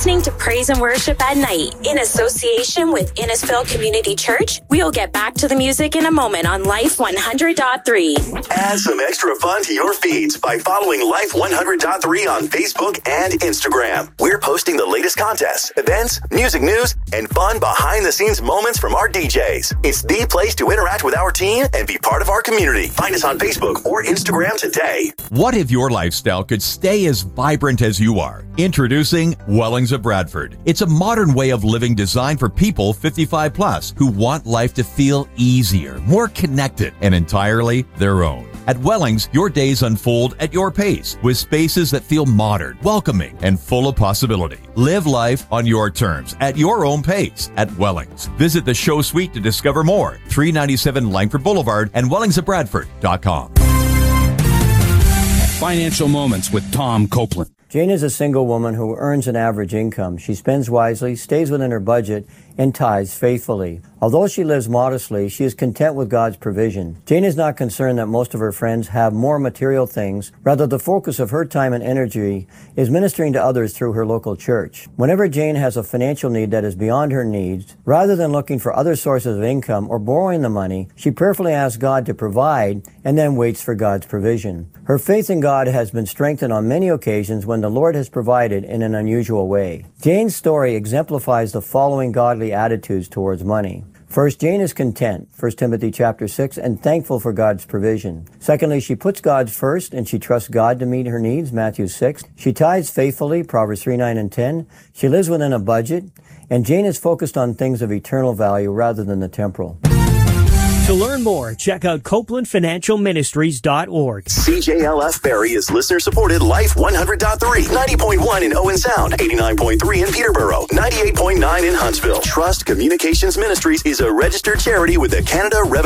listening to Praise and Worship at Night in association with Innisfil Community Church. We'll get back to the music in a moment on Life 100.3. Add some extra fun to your feeds by following Life 100.3 on Facebook and Instagram. We're posting the latest contests, events, music news, and fun behind-the-scenes moments from our DJs. It's the place to interact with our team and be part of our community. Find us on Facebook or Instagram today. What if your lifestyle could stay as vibrant as you are? Introducing Wellings of Bradford. It's a modern way of living designed for people 55 plus who want life to feel easier, more connected, and entirely their own. At Wellings, your days unfold at your pace with spaces that feel modern, welcoming, and full of possibility. Live life on your terms at your own pace at Wellings. Visit the show suite to discover more. 397 Langford Boulevard and wellingsofbradford.com. Financial Moments with Tom Copeland. Jane is a single woman who earns an average income. She spends wisely, stays within her budget, and tithes faithfully. Although she lives modestly, she is content with God's provision. Jane is not concerned that most of her friends have more material things. Rather, the focus of her time and energy is ministering to others through her local church. Whenever Jane has a financial need that is beyond her needs, rather than looking for other sources of income or borrowing the money, she prayerfully asks God to provide and then waits for God's provision. Her faith in God has been strengthened on many occasions when the Lord has provided in an unusual way. Jane's story exemplifies the following godly attitudes towards money. First, Jane is content, 1 Timothy chapter 6, and thankful for God's provision. Secondly, she puts God first and she trusts God to meet her needs, Matthew 6. She tithes faithfully, Proverbs 3, 9, and 10. She lives within a budget, and Jane is focused on things of eternal value rather than the temporal. To learn more, check out CopelandFinancialMinistries.org. CJLF Barrie is listener-supported Life 100.3, 90.1 in Owen Sound, 89.3 in Peterborough, 98.9 in Huntsville. Trust Communications Ministries is a registered charity with the Canada Revenue